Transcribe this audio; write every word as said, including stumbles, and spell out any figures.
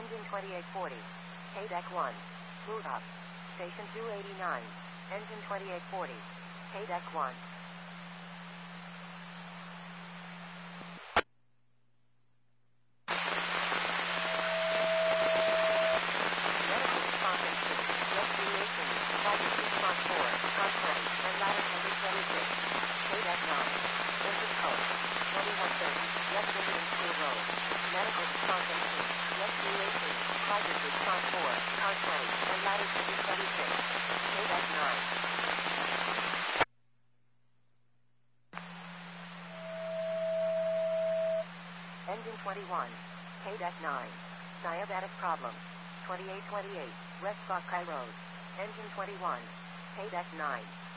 Engine twenty-eight forty. K-Deck one. Move up. Station two eighty-nine. Engine twenty-eight forty. K-Deck one. Medical response engine. Rescue eighteen. Flight response four. Contrary. And ladder number twenty-six. K-Deck nine. Intercode. twenty-one thirty. West Indian School Road. Medical response engine. Rescue eighteen. Flight response four. Contrary. And ladder number twenty-six. K-Deck nine. Engine twenty-one. K-Deck nine. Diabetic problem. twenty-eight twenty-eight. West Buckeye Road. Engine twenty-one. K-Deck nine.